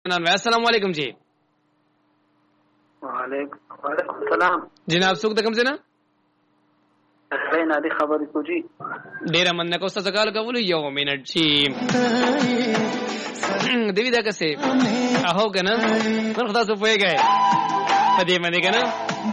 अस्सलाम वालेकुम जी. वालेकुम सलाम. जनाब څوک د کوم ځای نه؟ نه دي خبرې کوجی. ډیره مننه کوم څه کال کول یو منټ شي. دوی دا کسه اهو کنه پر خدا سو پويږي پدې باندې کنه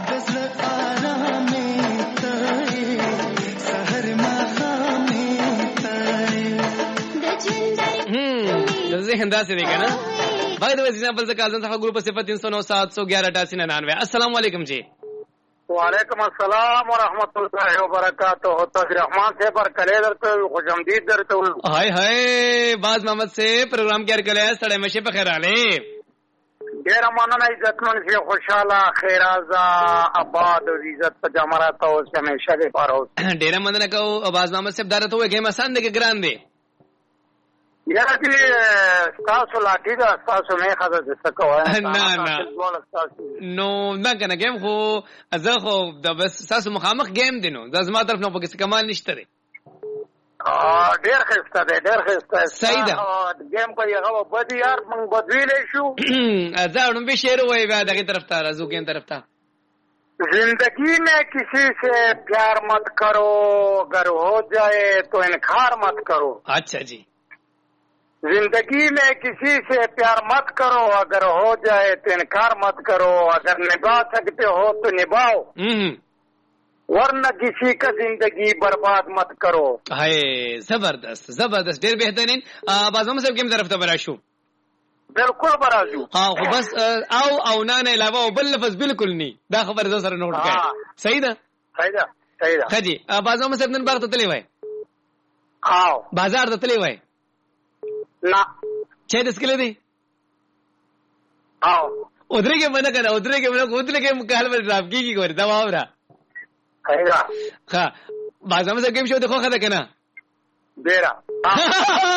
زه هندا سره کنه باید وځي په ځکه ځان څخه ګروپ 0397118899. السلام علیکم جی. وعلیکم السلام ورحمۃ اللہ وبرکاتہ. تاج رحمان سے پر کله درته خوشامدید درته. هاي هاي باز محمد سے پروگرام کیر کله سړی مشه په خیر आले. ډیر مننه عزتمن سے خوشاله خیرازه آباد او عزت په جمرات او همیشه دې پاره اوس. ډیر مننه کو باز محمد سے دارته وې کې مسان دې کې ګران دي. یاره چې تاسو لاټی دا تاسو نه خاطر څه کوه نه نو نه کنه گیم خو زه خو د بس تاسو مخامخ گیم دینو د زما طرف نه پکې کمال نشته دی. ډیر خسته دی ډیر خسته. صحیح ده گیم کوي هغه بدی یار موږ بدویلې شو. زه اړم به شعر وای بیا دغه طرف ته راځو گیم طرف ته. जिंदगी में किसी से प्यार मत करो, अगर हो जाए तो इनकार मत करो. अच्छा जी. जिंदगी में किसी से प्यार मत करो, अगर हो जाए तो इनकार मत करो. अगर निभा सकते हो तो निभाओ, वरना किसी का जिंदगी बर्बाद मत करो. हाय जबरदस्त जबरदस्त ډیر بهترین. بازم صاحب کوم طرف ته براشو؟ بالکل براشو. خو بس او نه نه علاوه بل لفظ بالکل ني. دا خبر زه سره نوٹ کړئ. صحیح ده صحیح ده صحیح ده. خدي بازم صاحب نن باغ ته تللی وای. بازار ته تللی وای. ना छह दस किलो दी आओ उधरे के मना करना उधरे के मुकाल पर ड्राफ की गोरी दवा आवरा कहेगा हाँ बाजार में सब गेम शो देखो खाता कहना बेरा